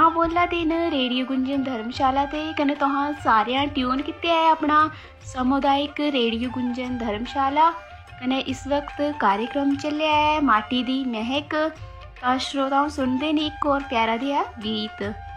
माँ बोला दिन रेडियो गुंजन धर्मशाला ते कन्नै तुहां सारेआं ट्यून कीते है अपना सामुदायिक रेडियो गुंजन धर्मशाला। कन्नै इस वक्त कार्यक्रम चलिया है माटी दी महक। श्रोताओं सुनते हैं एक और प्यारा दिया गीत।